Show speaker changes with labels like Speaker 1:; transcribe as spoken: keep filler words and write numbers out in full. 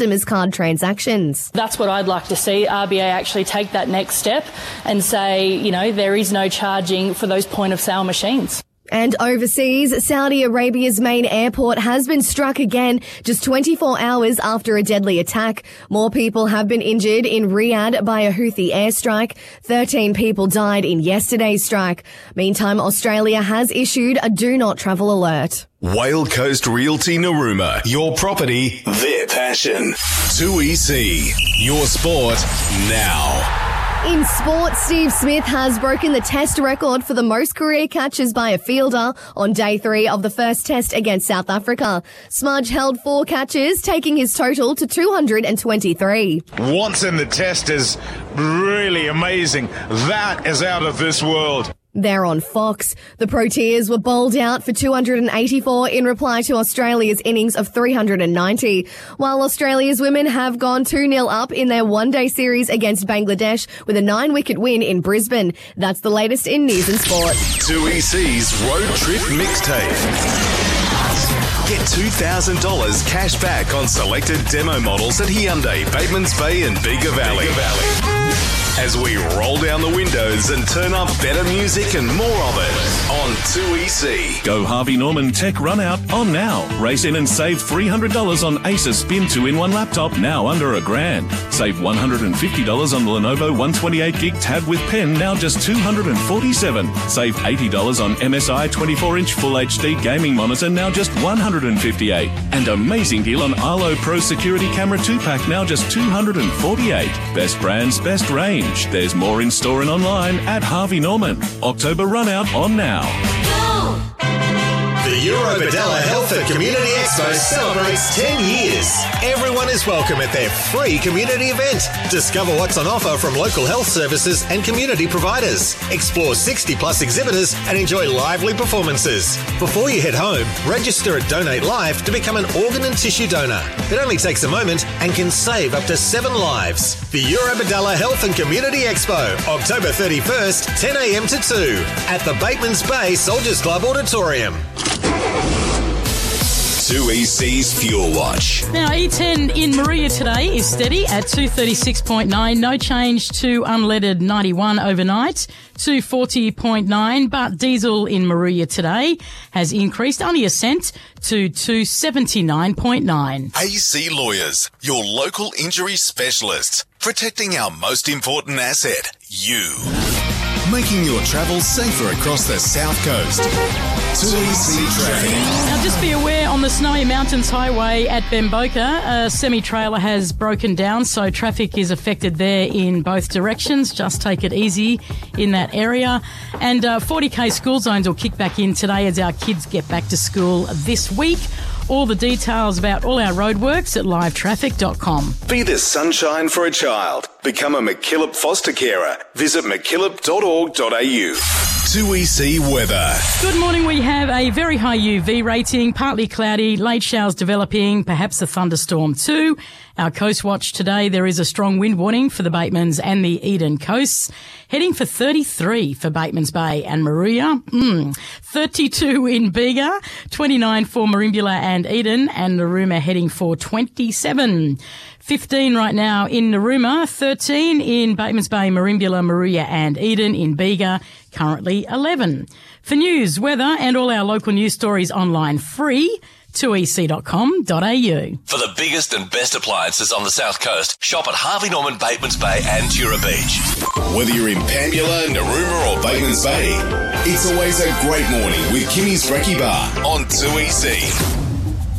Speaker 1: customers' card transactions.
Speaker 2: That's what I'd like to see, R B A actually take that next step and say, you know, there is no charging for those point-of-sale machines.
Speaker 1: And overseas, Saudi Arabia's main airport has been struck again just twenty-four hours after a deadly attack. More people have been injured in Riyadh by a Houthi airstrike. thirteen people died in yesterday's strike. Meantime, Australia has issued a do not travel alert.
Speaker 3: Whale Coast Realty Narooma. Your property, their passion. two E C. Your sport now.
Speaker 1: In sport, Steve Smith has broken the test record for the most career catches by a fielder on day three of the first test against South Africa. Smudge held four catches, taking his total to two hundred twenty-three.
Speaker 4: What's in the test is really amazing. That is out of this world.
Speaker 1: There on Fox, the Proteas were bowled out for two hundred eighty-four in reply to Australia's innings of three hundred ninety, while Australia's women have gone two nil up in their one-day series against Bangladesh with a nine-wicket win in Brisbane. That's the latest in news and sport.
Speaker 3: two E C's Road Trip Mixtape. Get two thousand dollars cash back on selected demo models at Hyundai, Batemans Bay and Bega Valley. Bega Valley. As we roll down the windows and turn up better music and more of it on two E C.
Speaker 5: Go Harvey Norman Tech Run Out on now. Race in and save three hundred dollars on Acer Spin two in one laptop, now under a grand. Save one hundred fifty dollars on the Lenovo one twenty-eight gig tab with pen, now just two hundred forty-seven dollars. Save eighty dollars on M S I twenty-four inch Full H D gaming monitor, now just one hundred fifty-eight dollars. And amazing deal on Arlo Pro Security Camera two pack, now just two hundred forty-eight dollars. Best brands, best range. There's more in store and online at Harvey Norman. October Run Out on now.
Speaker 6: The Eurobodalla Health and Community Expo celebrates ten years. Everyone is welcome at their free community event. Discover what's on offer from local health services and community providers. Explore sixty plus exhibitors and enjoy lively performances. Before you head home, register at Donate Live to become an organ and tissue donor. It only takes a moment and can save up to seven lives. The Eurobodalla Health and Community Expo, October thirty-first, ten a.m. to two at the Batemans Bay Soldiers Club Auditorium.
Speaker 3: two E C's Fuel Watch.
Speaker 7: Now, E ten in Maria today is steady at two thirty-six point nine. No change to unleaded ninety-one overnight, two forty point nine. But diesel in Maria today has increased only a cent to two seventy-nine point nine.
Speaker 3: A C Lawyers, your local injury specialists, protecting our most important asset, you. Making your travel safer across the South Coast. two E C Traffic.
Speaker 7: Now, just be aware on the Snowy Mountains Highway at Bemboka, a semi-trailer has broken down, so traffic is affected there in both directions. Just take it easy in that area. And uh, forty K school zones will kick back in today as our kids get back to school this week. All the details about all our roadworks at live traffic dot com.
Speaker 3: Be the sunshine for a child. Become a McKillop foster carer. Visit mckillop dot org dot a u. two E C weather.
Speaker 7: Good morning. We have a very high U V rating, partly cloudy, late showers developing, perhaps a thunderstorm too. Our Coast Watch today, there is a strong wind warning for the Batemans and the Eden coasts. Heading for thirty-three for Batemans Bay and Maruya. Mm. thirty-two in Bega, twenty-nine for Merimbula and Eden, and Narooma heading for twenty-seven. fifteen right now in Narooma, thirteen in Batemans Bay, Merimbula, Maruya and Eden. In Bega, currently eleven. For news, weather and all our local news stories online free, two e c dot com dot a u.
Speaker 3: For the biggest and best appliances on the South Coast, shop at Harvey Norman, Batemans Bay and Tura Beach. Whether you're in Pambula, Narooma or Batemans Bay, it's always a great morning with Kimmy's Recce Bar on two E C.